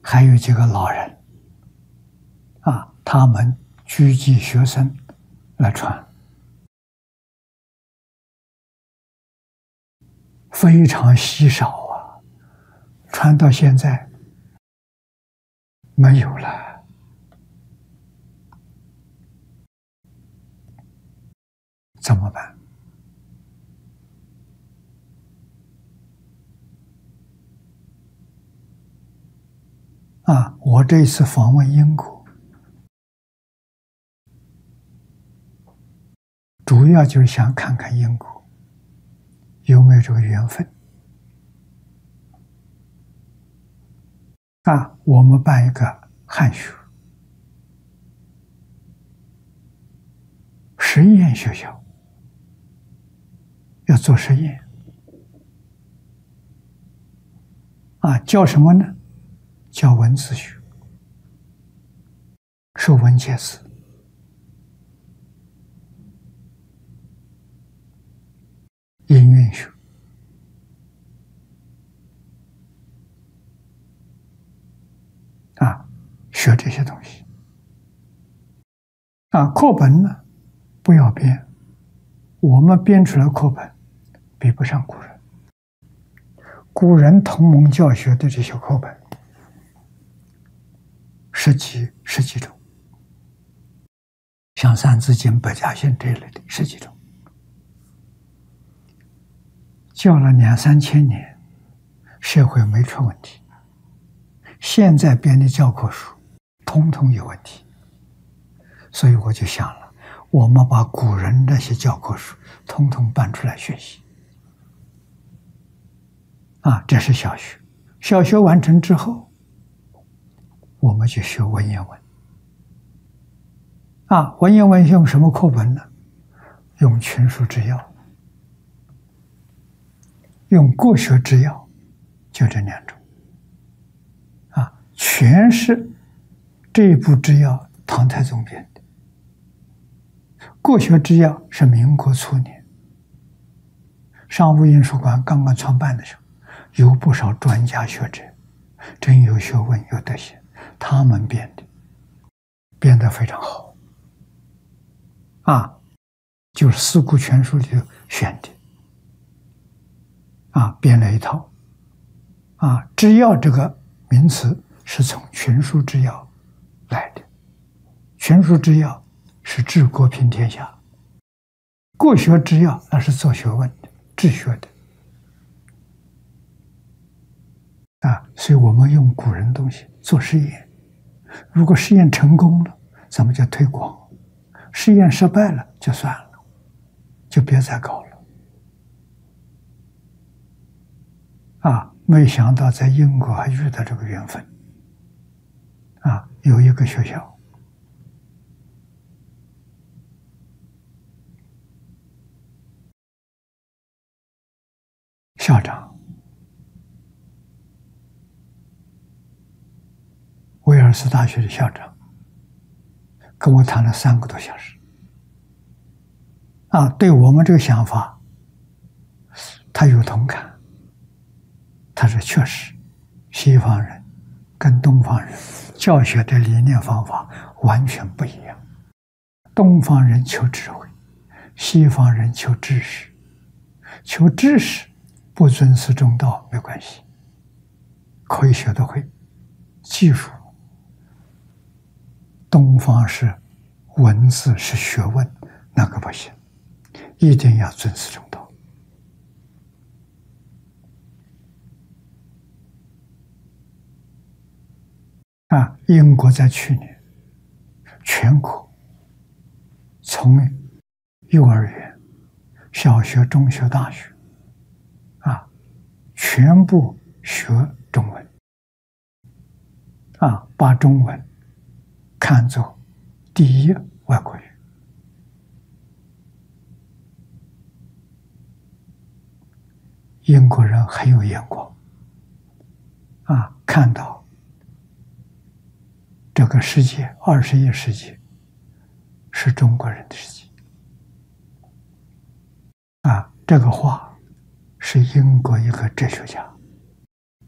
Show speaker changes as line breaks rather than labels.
还有几个老人他们聚集学生来传，非常稀少传到现在没有了，怎么办？我这一次访问英国，主要就是想看看英国有没有这个缘分。我们办一个汉学实验学校，要做实验教什么呢？教文字学，说文解字，音韵学，学这些东西课本呢不要编，我们编出来课本比不上古人。古人同盟教学的这些课本十几种，像《三字经》《百家姓》这一类的十几种，教了2、3千年，社会没出问题。现在编的教科书统统有问题，所以我就想了，我们把古人那些教科书统统搬出来学习这是小学。小学完成之后，我们就学文言文文言文用什么课本呢？用群书治要，用国学治要，就这2种全是这一部治要唐太宗编的，国学治要是民国初年商务印书馆刚刚创办的时候，有不少专家学者，真有学问有德行，他们编的，编得非常好就是《四库全书》里头选的编了一套治要这个名词是从群书治要来的，群书治要是治国平天下，国学治要那是做学问的，治学的所以我们用古人东西做实验，如果实验成功了，咱们就推广；实验失败了就算了，就别再搞了没想到在英国还遇到这个缘分有一个学校校长威尔斯大学的校长跟我谈了3个多小时对我们这个想法他有同感。他说确实西方人跟东方人教学的理念方法完全不一样，东方人求智慧，西方人求知识。求知识不尊师重道没关系，可以学得会，技术东方是文字是学问，那个不行，一定要尊师重道英国在去年全国从幼儿园、小学、中学、大学全部学中文把中文看作第一外国语。英国人很有眼光看到这个世界21世纪是中国人的世界这个话是英国一个哲学家